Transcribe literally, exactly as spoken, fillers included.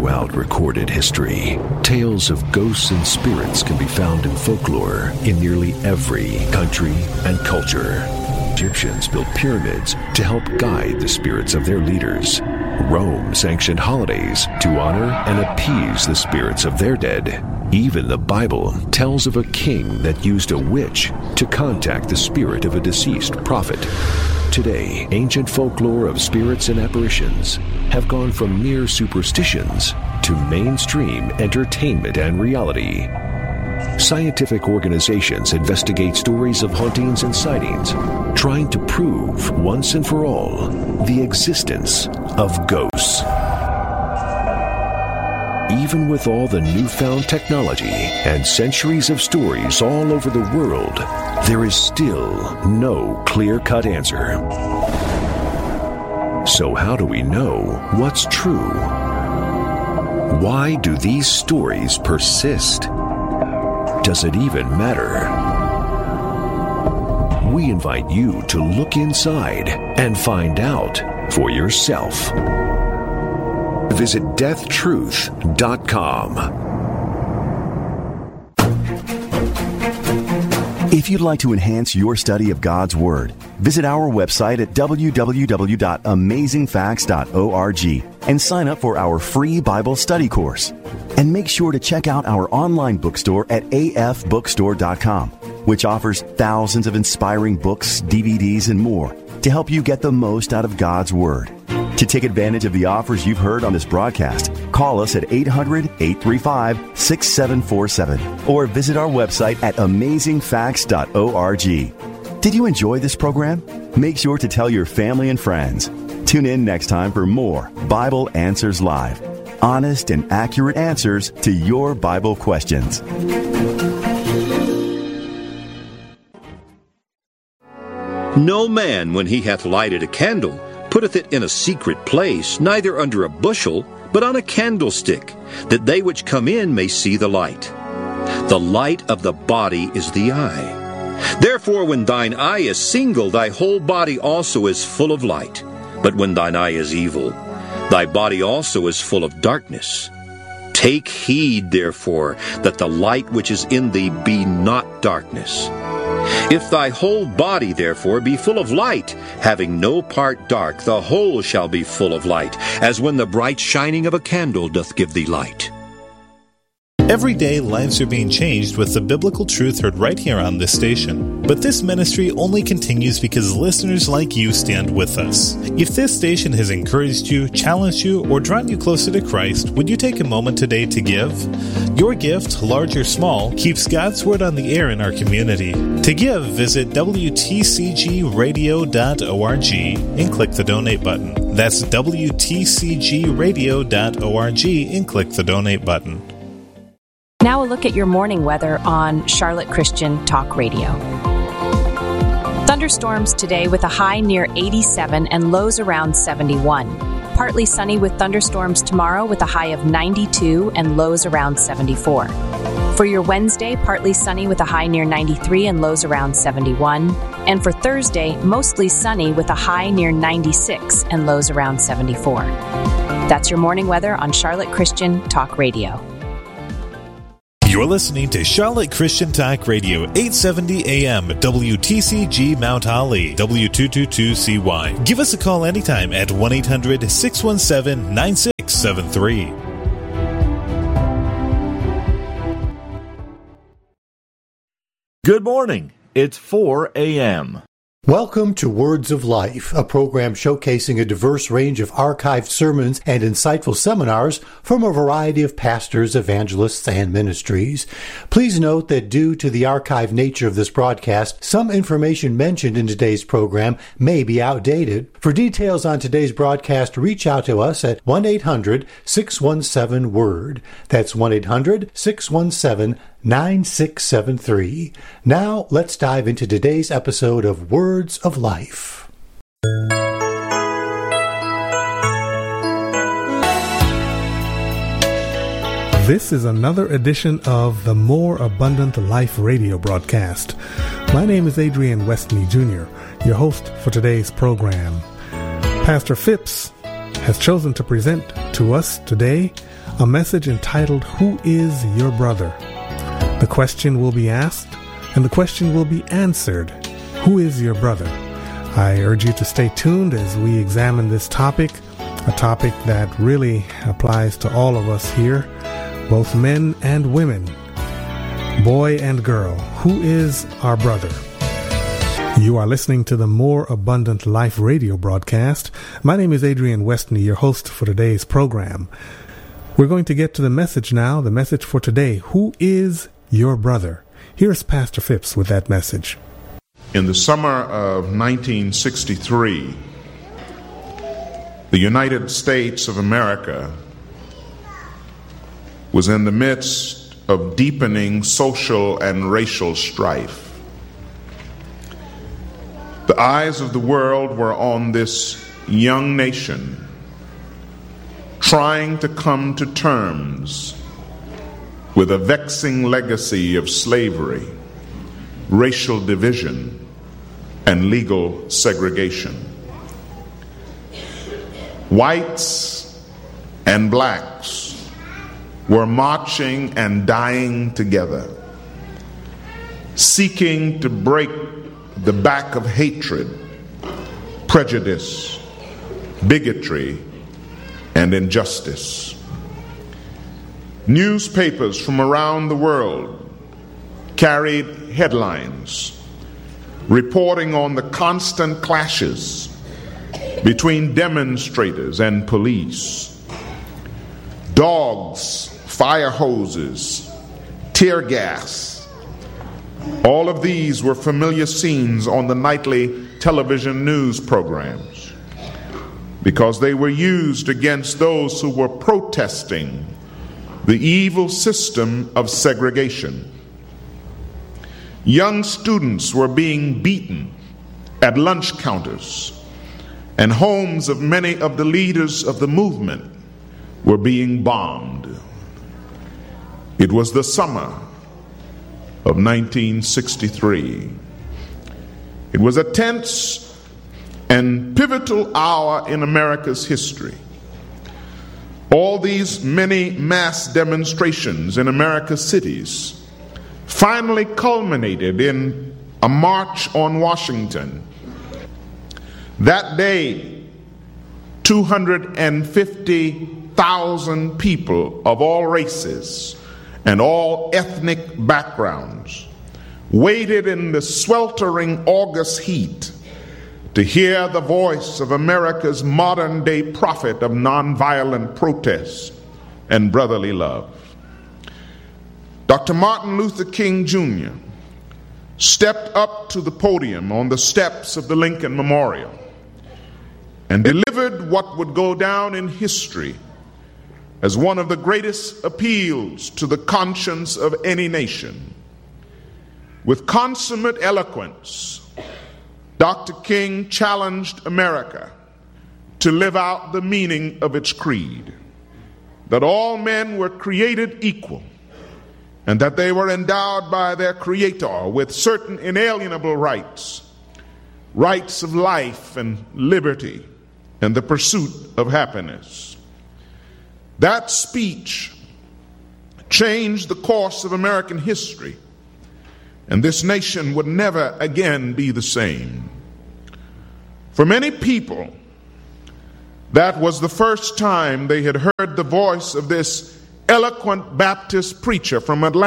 throughout recorded history. Tales of ghosts and spirits can be found in folklore in nearly every country and culture. Egyptians built pyramids to help guide the spirits of their leaders. Rome sanctioned holidays to honor and appease the spirits of their dead. Even the Bible tells of a king that used a witch to contact the spirit of a deceased prophet. Today, ancient folklore of spirits and apparitions have gone from mere superstitions to mainstream entertainment and reality. Scientific organizations investigate stories of hauntings and sightings, trying to prove once and for all the existence of ghosts. Even with all the newfound technology and centuries of stories all over the world, there is still no clear-cut answer. So how do we know what's true? Why do these stories persist? Does it even matter? We invite you to look inside and find out for yourself. Visit death truth dot com. If you'd like to enhance your study of God's Word, visit our website at w w w dot amazing facts dot org and sign up for our free Bible study course. And make sure to check out our online bookstore at a f bookstore dot com, which offers thousands of inspiring books, D V Ds, and more to help you get the most out of God's Word. To take advantage of the offers you've heard on this broadcast, call us at eight hundred, eight three five, six seven four seven or visit our website at amazing facts dot org. Did you enjoy this program? Make sure to tell your family and friends. Tune in next time for more Bible Answers Live. Honest and accurate answers to your Bible questions. No man, when he hath lighted a candle, putteth it in a secret place, neither under a bushel, but on a candlestick, that they which come in may see the light. The light of the body is the eye. Therefore, when thine eye is single, thy whole body also is full of light. But when thine eye is evil, thy body also is full of darkness. Take heed, therefore, that the light which is in thee be not darkness. If thy whole body, therefore, be full of light, having no part dark, the whole shall be full of light, as when the bright shining of a candle doth give thee light. Every day, lives are being changed with the biblical truth heard right here on this station. But this ministry only continues because listeners like you stand with us. If this station has encouraged you, challenged you, or drawn you closer to Christ, would you take a moment today to give? Your gift, large or small, keeps God's Word on the air in our community. To give, visit w t c g radio dot org and click the donate button. That's w t c g radio dot org and click the donate button. Now a look at your morning weather on Charlotte Christian Talk Radio. Thunderstorms today with a high near eighty-seven and lows around seventy-one. Partly sunny with thunderstorms tomorrow with a high of ninety-two and lows around seventy-four. For your Wednesday, partly sunny with a high near ninety-three and lows around seventy-one. And for Thursday, mostly sunny with a high near ninety-six and lows around seventy-four. That's your morning weather on Charlotte Christian Talk Radio. You're listening to Charlotte Christian Talk Radio, eight seventy A M, W T C G Mount Holly, W two twenty-two C Y. Give us a call anytime at one eight hundred, six one seven, nine six seven three. Good morning. It's four A M. Welcome to Words of Life, a program showcasing a diverse range of archived sermons and insightful seminars from a variety of pastors, evangelists, and ministries. Please note that due to the archived nature of this broadcast, some information mentioned in today's program may be outdated. For details on today's broadcast, reach out to us at one eight hundred, six one seven, WORD. That's one eight hundred, six one seven, nine six seven three. Now, let's dive into today's episode of Words of Life. This is another edition of the More Abundant Life radio broadcast. My name is Adrian Westley Junior, your host for today's program. Pastor Phipps has chosen to present to us today a message entitled, Who is Your Brother? The question will be asked, and the question will be answered. Who is your brother? I urge you to stay tuned as we examine this topic, a topic that really applies to all of us here, both men and women, boy and girl. Who is our brother? You are listening to the More Abundant Life radio broadcast. My name is Adrian Westney, your host for today's program. We're going to get to the message now, the message for today. Who is your brother? Here's Pastor Phipps with that message. In the summer of nineteen sixty-three, the United States of America was in the midst of deepening social and racial strife. The eyes of the world were on this young nation trying to come to terms with a vexing legacy of slavery, racial division, and legal segregation. Whites and blacks were marching and dying together, seeking to break the back of hatred, prejudice, bigotry, and injustice. Newspapers from around the world carried headlines reporting on the constant clashes between demonstrators and police. Dogs, fire hoses, tear gas. All of these were familiar scenes on the nightly television news programs because they were used against those who were protesting the evil system of segregation. Young students were being beaten at lunch counters, and homes of many of the leaders of the movement were being bombed. It was the summer of nineteen sixty-three. It was a tense and pivotal hour in America's history. All these many mass demonstrations in America's cities finally culminated in a march on Washington. That day, two hundred fifty thousand people of all races and all ethnic backgrounds waited in the sweltering August heat to hear the voice of America's modern-day prophet of nonviolent protest and brotherly love. Doctor Martin Luther King Junior stepped up to the podium on the steps of the Lincoln Memorial and delivered what would go down in history as one of the greatest appeals to the conscience of any nation. With consummate eloquence, Doctor King challenged America to live out the meaning of its creed, that all men were created equal, and that they were endowed by their Creator with certain inalienable rights, rights of life and liberty, and the pursuit of happiness. That speech changed the course of American history, and this nation would never again be the same. For many people, that was the first time they had heard the voice of this eloquent Baptist preacher from Atlanta